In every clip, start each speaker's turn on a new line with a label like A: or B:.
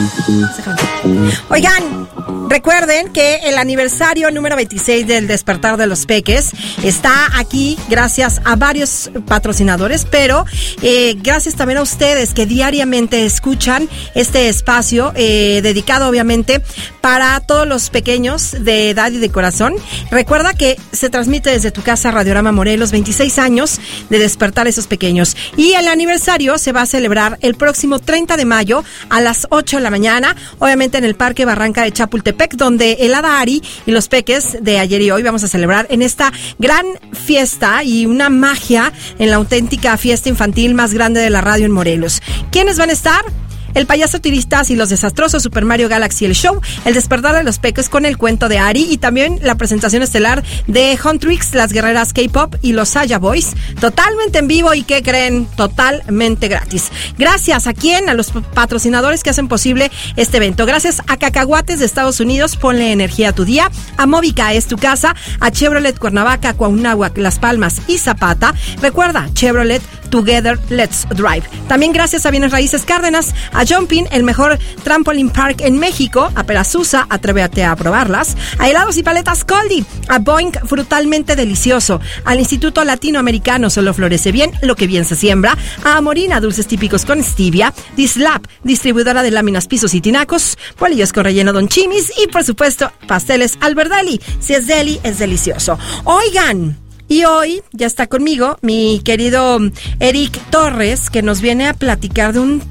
A: Oigan, recuerden que el aniversario número 26 del Despertar de los Peques está aquí gracias a varios patrocinadores, pero gracias también a ustedes que diariamente escuchan este espacio dedicado obviamente para todos los pequeños de edad y de corazón. Recuerda que se transmite desde tu casa Radiorama Morelos, 26 años de despertar a esos pequeños. Y el aniversario se va a celebrar el próximo 30 de mayo a las 8 de la mañana, obviamente en el Parque Barranca de Chapultepec, donde el Hada Ari y los peques de ayer y hoy vamos a celebrar en esta gran fiesta y una magia en la auténtica fiesta infantil más grande de la radio en Morelos. ¿Quiénes van a estar? El Payaso Tiristas y los Desastrosos, Super Mario Galaxy, el show, el Despertar de los Peques con el cuento de Ari y también la presentación estelar de Huntrix, las guerreras K-pop y los Saya Boys, totalmente en vivo y ¿qué creen? Totalmente gratis. Gracias a quién? A los patrocinadores que hacen posible este evento. Gracias a Cacahuates de Estados Unidos, ponle energía a tu día. A Móvica es tu casa. A Chevrolet Cuernavaca, Cuauhnáhuac, Las Palmas y Zapata. Recuerda, Chevrolet Together Let's Drive. También gracias a Bienes Raíces Cárdenas, a Jumping, el mejor trampoline park en México, a Perasusa, atrévete a probarlas, a Helados y Paletas Coldy, a Boing, frutalmente delicioso, al Instituto Latinoamericano, solo florece bien lo que bien se siembra, a Amorina, dulces típicos con stevia, Dislab, distribuidora de láminas, pisos y tinacos, bolillos con relleno Don Chimis y por supuesto pasteles Alberdelli, si es deli, es delicioso. Oigan, y hoy ya está conmigo mi querido Eric Torres, que nos viene a platicar de un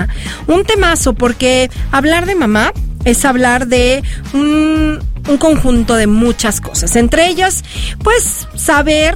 A: temazo, porque hablar de mamá es hablar de un conjunto de muchas cosas. Entre ellas, pues, saber,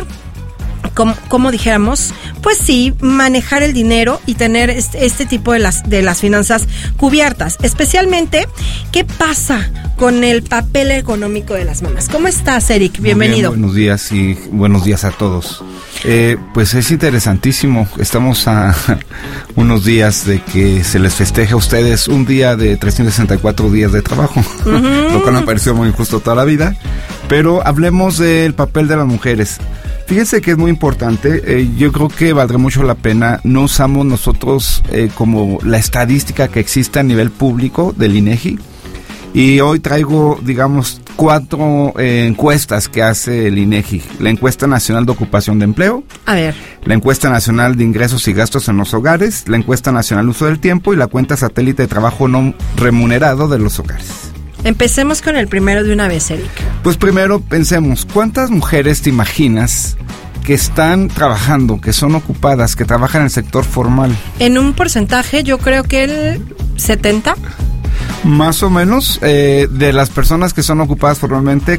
A: como dijéramos, pues sí, manejar el dinero y tener este tipo de las finanzas cubiertas. Especialmente, ¿qué pasa con el papel económico de las mamás? ¿Cómo estás, Eric? Bienvenido.
B: Bien, buenos días y buenos días a todos. Pues es interesantísimo. Estamos a unos días de que se les festeje a ustedes un día de 364 días de trabajo, lo cual me pareció muy injusto toda la vida. Pero hablemos del papel de las mujeres. Fíjense que es muy importante, yo creo que valdrá mucho la pena, no usamos nosotros como la estadística que existe a nivel público del INEGI, y hoy traigo, digamos, 4 encuestas que hace el INEGI. La encuesta nacional de ocupación de empleo,
A: a ver,
B: la encuesta nacional de ingresos y gastos en los hogares, la encuesta nacional de uso del tiempo y la cuenta satélite de trabajo no remunerado de los hogares.
A: Empecemos con el primero de una vez, Eric.
B: Pues primero pensemos, ¿cuántas mujeres te imaginas que están trabajando, que son ocupadas, que trabajan en el sector formal? En
A: un porcentaje, yo creo que el 70%.
B: Más o menos, de las personas que son ocupadas formalmente,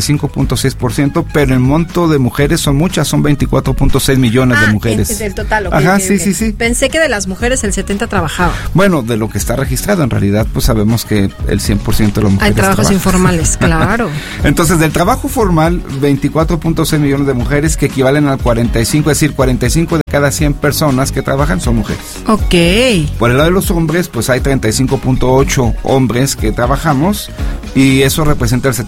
B: 45.6%, pero el monto de mujeres son muchas, son 24.6 millones de mujeres.
A: Del total, ok.
B: Ajá,
A: okay,
B: sí.
A: Pensé que de las mujeres el 70% trabajaba.
B: Bueno, de lo que está registrado, en realidad, pues sabemos que el 100% de las mujeres
A: hay trabajos informales, claro.
B: Entonces, del trabajo formal, 24.6 millones de mujeres, que equivalen al 45, es decir, 45 de cada 100 personas que trabajan son mujeres.
A: Ok.
B: Por el lado de los hombres, pues hay 35.8 hombres que trabajamos y eso representa el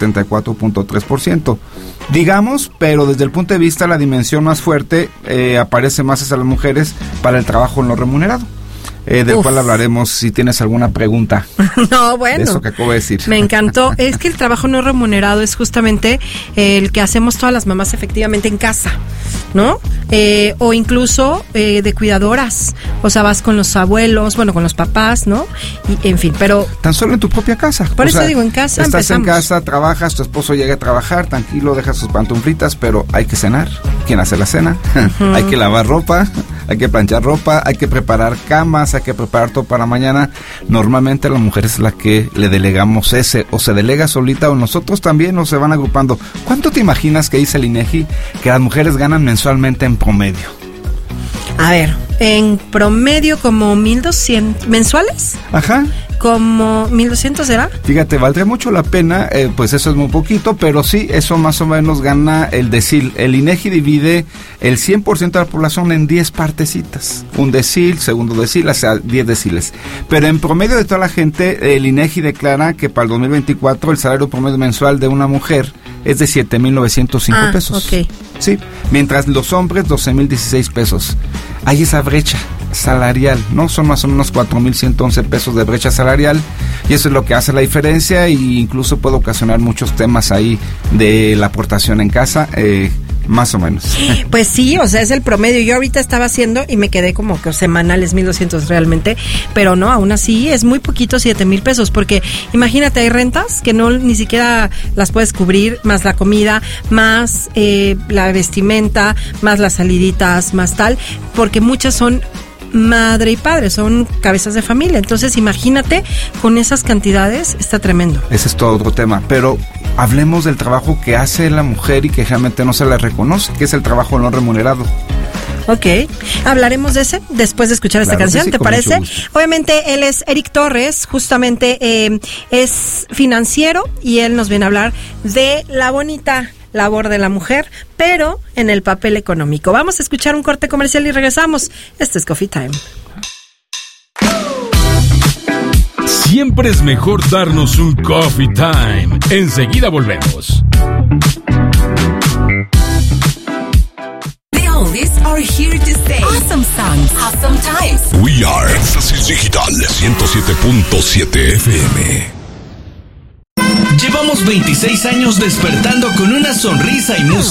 B: 74.3%. Digamos, pero desde el punto de vista, la dimensión más fuerte aparece más a las mujeres para el trabajo no remunerado. Del cual hablaremos si tienes alguna pregunta.
A: No, bueno.
B: De eso que acabo de decir.
A: Me encantó. Es que el trabajo no remunerado es justamente el que hacemos todas las mamás efectivamente en casa, ¿no? O incluso de cuidadoras. O sea, vas con los abuelos, bueno, con los papás, ¿no? Y, en fin, pero...
B: Tan solo en tu propia casa.
A: Por eso digo, en casa
B: estás
A: empezamos.
B: En casa, trabajas, tu esposo llega a trabajar, tranquilo, deja sus pantuflitas, pero hay que cenar. ¿Quién hace la cena? Hay que lavar ropa, hay que planchar ropa, hay que preparar camas, hay que preparar todo para mañana. Normalmente la mujer es la que le delegamos o se delega solita, o nosotros también nos se van agrupando. ¿Cuánto te imaginas que dice el INEGI que las mujeres ganan mensualmente en promedio?
A: A ver, en promedio como 1,200 mensuales.
B: Ajá.
A: Como 1,200 ¿será?
B: Fíjate, valdría mucho la pena, pues eso es muy poquito, pero sí, eso más o menos gana el decil. El INEGI divide el 100% de la población en 10 partecitas. Un decil, segundo decil, hasta 10 deciles. Pero en promedio de toda la gente, el INEGI declara que para el 2024 el salario promedio mensual de una mujer es de 7,905 pesos.
A: Ok.
B: Sí, mientras los hombres 12,016 pesos. Hay esa brecha salarial, ¿no? Son más o menos 4,111 pesos de brecha salarial, y eso es lo que hace la diferencia, e incluso puede ocasionar muchos temas ahí de la aportación en casa, más o menos.
A: Pues sí, o sea, es el promedio. Yo ahorita estaba haciendo y me quedé como que semanales 1,200 realmente, pero no, aún así es muy poquito, 7,000 pesos, porque imagínate, hay rentas que no ni siquiera las puedes cubrir, más la comida, más la vestimenta, más las saliditas, más tal, porque muchas son madre y padre, son cabezas de familia. Entonces imagínate, con esas cantidades está tremendo.
B: Ese es todo otro tema, pero hablemos del trabajo que hace la mujer y que realmente no se le reconoce, que es el trabajo no remunerado.
A: Ok, hablaremos de ese después de escuchar esta canción, sí, ¿te parece? Obviamente él es Eric Torres, justamente es financiero, y él nos viene a hablar de la bonita labor de la mujer, pero en el papel económico. Vamos a escuchar un corte comercial y regresamos. Este es Coffee Time.
C: Siempre es mejor darnos un Coffee Time. Enseguida volvemos.
D: The oldies are here to stay. Awesome songs, awesome times.
E: We are Éxtasis Digital 107.7 FM.
F: Llevamos 26 años despertando con una sonrisa y música.